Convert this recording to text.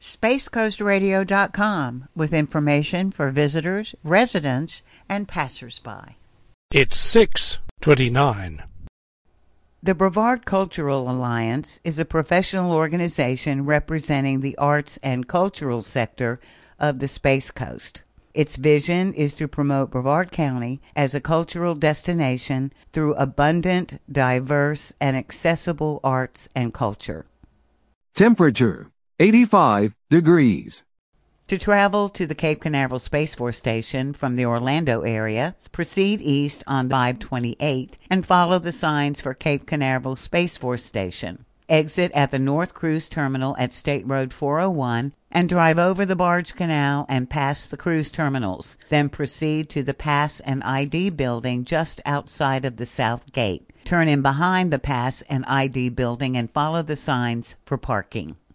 SpaceCoastRadio.com with information for visitors, residents, and passersby. It's 6:29. The Brevard Cultural Alliance is a professional organization representing the arts and cultural sector of the Space Coast. Its vision is to promote Brevard County as a cultural destination through abundant, diverse, and accessible arts and culture. Temperature 85 degrees. To travel to the Cape Canaveral Space Force Station from the Orlando area, proceed east on 528 and follow the signs for Cape Canaveral Space Force Station. Exit at the North Cruise Terminal at State Road 401 and drive over the Barge Canal and past the cruise terminals. Then proceed to the Pass and ID building just outside of the South Gate. Turn in behind the Pass and ID building and follow the signs for parking.